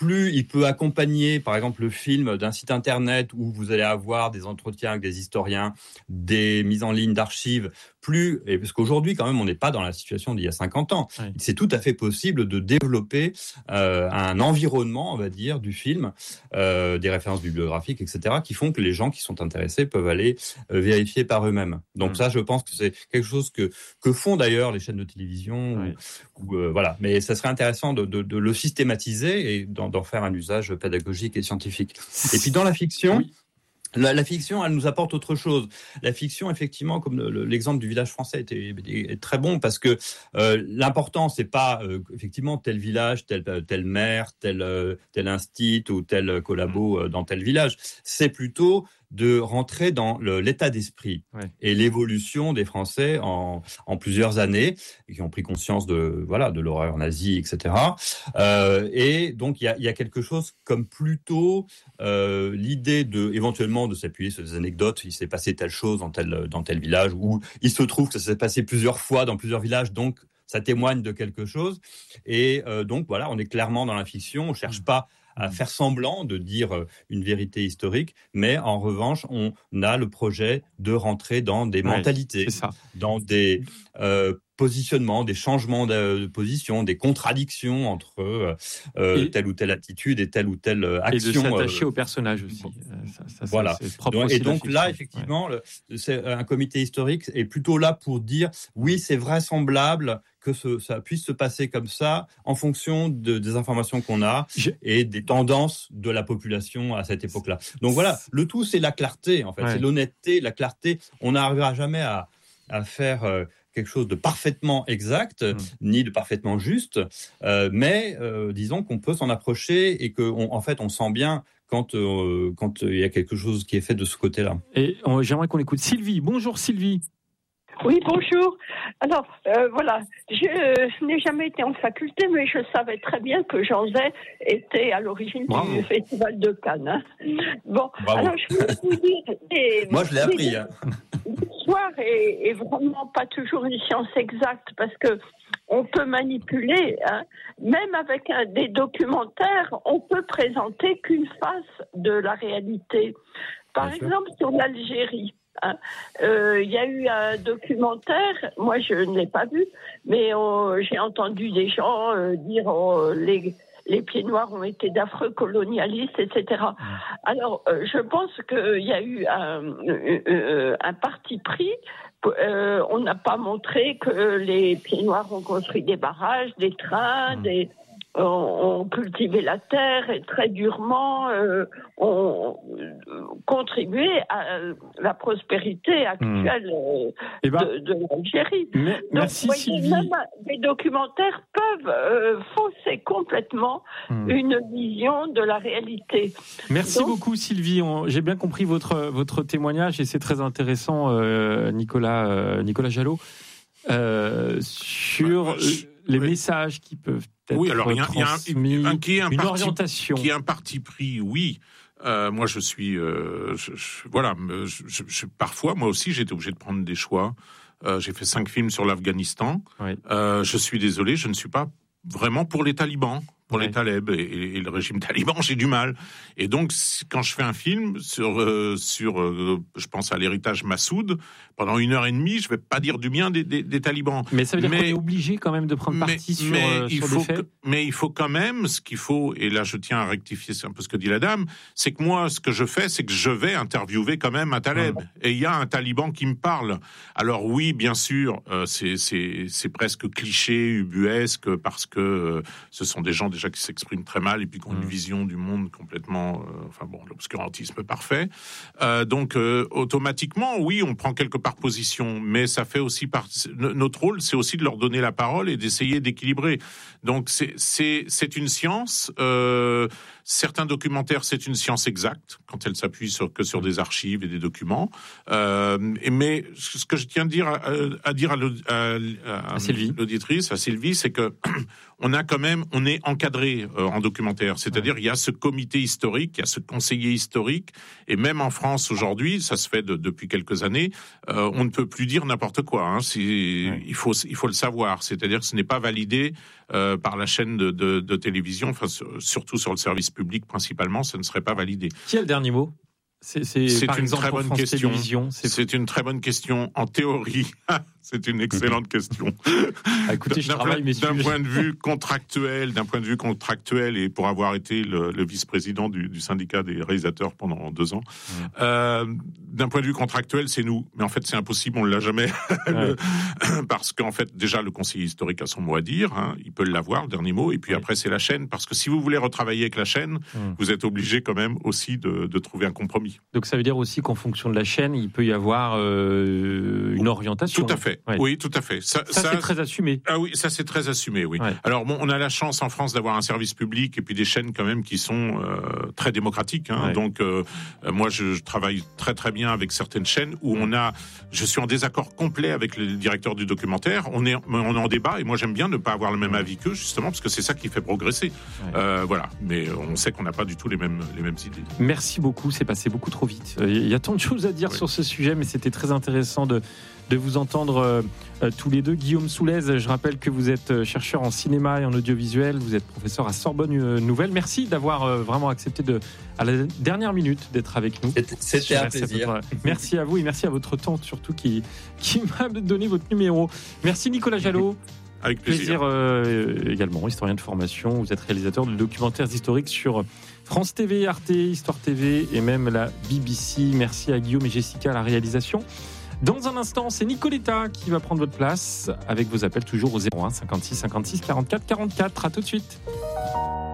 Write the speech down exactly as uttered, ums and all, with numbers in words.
plus il peut accompagner, par exemple, le film d'un site internet où vous allez avoir des entretiens avec des historiens, des mises en ligne d'archives, plus, et parce qu'aujourd'hui, quand même, on n'est pas dans la situation d'il y a cinquante ans. Oui. C'est tout à fait possible de développer euh, un environnement, on va dire, du film, euh, des références bibliographiques, et cetera, qui font que les gens qui sont intéressés peuvent aller euh, vérifier par eux-mêmes. Donc mmh. ça, je pense que c'est quelque chose que, que font d'ailleurs les chaînes de télévision, oui. ou, ou, euh, voilà. Mais ça serait intéressant de, de, de le systématiser et d'en, d'en faire un usage pédagogique et scientifique. Et puis dans la fiction, oui. La, la fiction, elle nous apporte autre chose. La fiction, effectivement, comme le, le, l'exemple du village français était, est, est très bon, parce que euh, l'important, c'est pas euh, effectivement tel village, tel tel maire, tel euh, tel instit ou tel collabo euh, dans tel village. C'est plutôt de rentrer dans le, l'état d'esprit ouais. et l'évolution des Français en, en plusieurs années, et qui ont pris conscience de voilà de l'horreur nazie, et cetera. Euh, et donc il y a, y a quelque chose comme plutôt euh, l'idée de éventuellement de s'appuyer sur des anecdotes. Il s'est passé telle chose dans tel dans tel village, ou il se trouve que ça s'est passé plusieurs fois dans plusieurs villages, donc ça témoigne de quelque chose. Et euh, donc voilà, on est clairement dans la fiction. On cherche pas à faire semblant de dire une vérité historique, mais en revanche, on a le projet de rentrer dans des ouais, mentalités, dans des euh, positionnements, des changements de position, des contradictions entre euh, telle ou telle attitude et telle ou telle action. Et de s'attacher euh, au personnage aussi. Ça, ça, voilà. C'est, c'est propre donc, et donc là, effectivement, ouais. le, c'est un comité historique est plutôt là pour dire, oui, c'est vraisemblable que ce, ça puisse se passer comme ça en fonction de, des informations qu'on a Je... et des tendances de la population à cette époque-là. Donc voilà, le tout, c'est la clarté, en fait. Ouais. C'est l'honnêteté, la clarté. On n'arrivera jamais à, à faire euh, quelque chose de parfaitement exact, mmh. ni de parfaitement juste, euh, mais euh, disons qu'on peut s'en approcher et qu'en en fait, on sent bien quand euh, quand il y a quelque chose qui est fait de ce côté-là. Et on, j'aimerais qu'on écoute Sylvie. Bonjour Sylvie. Oui, bonjour. Alors, euh, voilà, je euh, n'ai jamais été en faculté, mais je savais très bien que Jean Zay était à l'origine Bravo. du Festival de Cannes. Hein. Bon, Bravo. alors je voulais vous dire... Et, Moi, je l'ai appris. Hein. L'histoire est, est vraiment pas toujours une science exacte, parce que on peut manipuler, hein. Même avec un, des documentaires, on peut présenter qu'une face de la réalité. Par bien exemple, sûr. sur l'Algérie. Il hein. euh, y a eu un documentaire, moi je ne l'ai pas vu, mais euh, j'ai entendu des gens euh, dire oh, les, les pieds noirs ont été d'affreux colonialistes, et cetera. Alors euh, je pense qu'il y a eu un, euh, un parti pris. Euh, on n'a pas montré que les pieds noirs ont construit des barrages, des trains, mmh. des... ont cultivé la terre et très durement euh, ont contribué à la prospérité actuelle mmh. eh ben, de, de l'Algérie. Mais, Donc, merci voyez, Sylvie. Même les documentaires peuvent euh, fausser complètement mmh. une vision de la réalité. Merci Donc, beaucoup Sylvie. On, j'ai bien compris votre votre témoignage et c'est très intéressant, euh, Nicolas euh, Nicolas Jalot, euh, sur bah, je... les oui. messages qui peuvent être oui, alors il y a, y a un, un, qui est un une parti, orientation, qui est un parti pris, oui. Euh, moi, je suis, euh, je, je, voilà, je, je, je, parfois, moi aussi, j'étais obligé de prendre des choix. Euh, j'ai fait cinq films sur l'Afghanistan. Oui. Euh, je suis désolé, je ne suis pas vraiment pour les talibans. Pour ouais. les talibs et, et, et le régime taliban, j'ai du mal. Et donc, quand je fais un film sur, euh, sur euh, je pense à l'héritage Massoud, pendant une heure et demie, je vais pas dire du bien des, des, des talibans. Mais ça veut dire mais, qu'on est obligé quand même de prendre mais, parti sur, mais euh, il sur faut des faits. Que, mais il faut quand même, ce qu'il faut, et là je tiens à rectifier un peu ce que dit la dame, c'est que moi, ce que je fais, c'est que je vais interviewer quand même un talib. Ouais. Et il y a un taliban qui me parle. Alors oui, bien sûr, euh, c'est, c'est, c'est presque cliché, ubuesque, parce que euh, ce sont des gens déjà qui s'expriment très mal et puis qui ont une vision du monde complètement, euh, enfin bon, l'obscurantisme parfait. Euh, donc euh, automatiquement, oui, on prend quelque part position, mais ça fait aussi partie. Notre rôle, c'est aussi de leur donner la parole et d'essayer d'équilibrer. Donc c'est c'est c'est une science. Euh, certains documentaires, c'est une science exacte quand elle s'appuie sur que sur des archives et des documents. Euh, mais ce que je tiens à dire à, à dire à, à, à, à Sylvie. l'auditrice, à Sylvie, c'est que on a quand même, on est encadré euh, en documentaire. C'est-à-dire, il y a ce comité historique, il y a ce conseiller historique, et même en France aujourd'hui, ça se fait de, depuis quelques années, euh, on ne peut plus dire n'importe quoi. Hein. C'est, ouais. il faut, il faut le savoir. C'est-à-dire que ce n'est pas validé euh, par la chaîne de, de, de télévision, enfin, surtout sur le service public principalement, ça ne serait pas validé. Qui a le dernier mot ? C'est, c'est, c'est par une exemple, très bonne France question. Télévisions, c'est... c'est une très bonne question. En théorie, c'est une excellente question. Ah, écoutez, je d'un, travaille, point, d'un messieurs. point de vue contractuel, d'un point de vue contractuel, et pour avoir été le, le vice-président du, du syndicat des réalisateurs pendant deux ans, mmh. euh, d'un point de vue contractuel, c'est nous. Mais en fait, c'est impossible, on ne l'a jamais. Ouais. Parce qu'en fait, déjà, le conseiller historique a son mot à dire. Hein, il peut l'avoir, le dernier mot. Et puis ouais. après, c'est la chaîne. Parce que si vous voulez retravailler avec la chaîne, mmh. vous êtes obligé quand même aussi de, de trouver un compromis. Donc ça veut dire aussi qu'en fonction de la chaîne, il peut y avoir euh, une orientation. Tout à fait. Ouais. Oui, tout à fait. Ça, ça, ça c'est très assumé. Ah oui, ça c'est très assumé. Oui. Ouais. Alors bon, on a la chance en France d'avoir un service public et puis des chaînes quand même qui sont euh, très démocratiques. Hein. Ouais. Donc euh, moi, je, je travaille très très bien avec certaines chaînes où on a, je suis en désaccord complet avec le directeur du documentaire. On est, on est en débat et moi j'aime bien ne pas avoir le même avis qu'eux justement parce que c'est ça qui fait progresser. Ouais. Euh, voilà. Mais on sait qu'on n'a pas du tout les mêmes les mêmes idées. Merci beaucoup. C'est passé beaucoup trop vite. Il y a tant de choses à dire oui. sur ce sujet, mais c'était très intéressant de, de vous entendre euh, euh, tous les deux. Guillaume Soulez, je rappelle que vous êtes chercheur en cinéma et en audiovisuel, vous êtes professeur à Sorbonne euh, Nouvelle. Merci d'avoir euh, vraiment accepté de, à la dernière minute d'être avec nous. C'était, c'était un plaisir. Merci à vous et merci à votre tante surtout qui, qui m'a donné votre numéro. Merci Nicolas Jalot. Avec plaisir. plaisir euh, également, historien de formation. Vous êtes réalisateur de documentaires historiques sur France T V, Arte, Histoire T V et même la B B C. Merci à Guillaume et Jessica à la réalisation. Dans un instant, c'est Nicoletta qui va prendre votre place avec vos appels toujours au zéro un cinquante-six cinquante-six quarante-quatre quarante-quatre. À tout de suite.